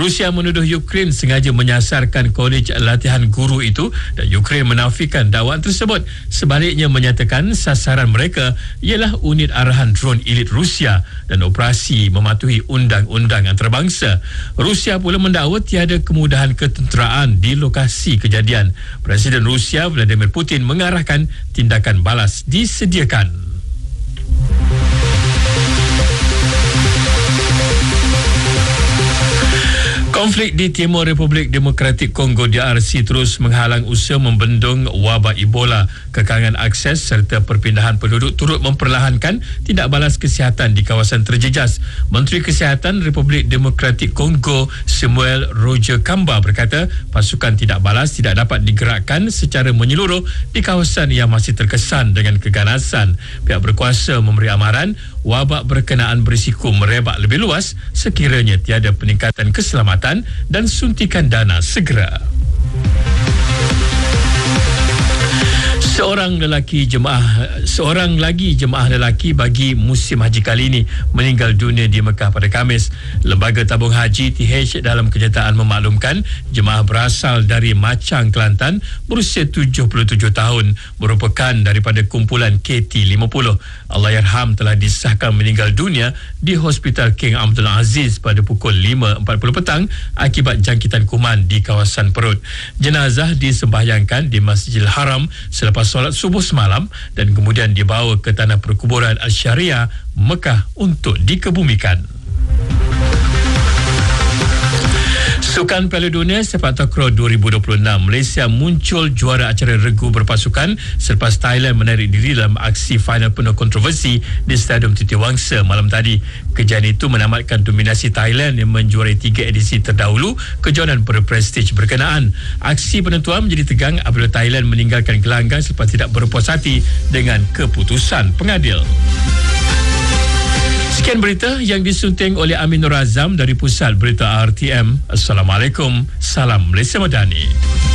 Rusia menuduh Ukraine sengaja menyasarkan kolej latihan guru itu dan Ukraine menafikan dakwaan tersebut. Sebaliknya menyatakan sasaran mereka ialah unit arahan drone elit Rusia dan operasi mematuhi undang-undang antarabangsa. Rusia pula mendakwa tiada kemudahan ketenteraan di lokasi kejadian. Presiden Rusia Vladimir Putin mengarahkan tindakan balas disediakan. Konflik di Timur Republik Demokratik Kongo DRC terus menghalang usaha membendung wabak Ebola. Kekangan akses serta perpindahan penduduk turut memperlahankan tindak balas kesihatan di kawasan terjejas. Menteri Kesihatan Republik Demokratik Kongo Samuel Roger Kamba berkata pasukan tindak balas tidak dapat digerakkan secara menyeluruh di kawasan yang masih terkesan dengan keganasan. Pihak berkuasa memberi amaran wabak berkenaan berisiko merebak lebih luas sekiranya tiada peningkatan keselamatan dan suntikan dana segera. Seorang lagi jemaah lelaki bagi musim haji kali ini meninggal dunia di Mekah pada Khamis. Lembaga Tabung Haji TH dalam kenyataan memaklumkan jemaah berasal dari Macang, Kelantan berusia 77 tahun merupakan daripada kumpulan KT50. Allahyarham telah disahkan meninggal dunia di Hospital King Abdul Aziz pada pukul 5.40 petang akibat jangkitan kuman di kawasan perut. Jenazah disembahyangkan di Masjidil Haram selepas solat subuh semalam dan kemudian dibawa ke tanah perkuburan Al-Syariah Mekah untuk dikebumikan. Sukan Piala Dunia Sepak Takraw 2026, Malaysia muncul juara acara regu berpasukan selepas Thailand menarik diri dalam aksi final penuh kontroversi di Stadium Titiwangsa malam tadi. Kejadian itu menamatkan dominasi Thailand yang menjuarai 3 edisi terdahulu kejohanan berprestij berkenaan. Aksi penentuan menjadi tegang apabila Thailand meninggalkan gelanggang selepas tidak berpuas hati dengan keputusan pengadil. Sekian berita yang disunting oleh Amin Nur Azam dari Pusat Berita RTM. Assalamualaikum. Salam Malaysia Madani.